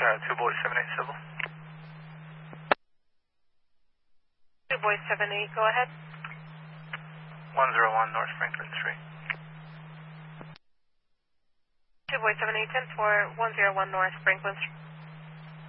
2 boys 78 civil. 2 boys 78, go ahead. 101 North Franklin Street. 2 boys 78, 10 for 101 North Franklin Street.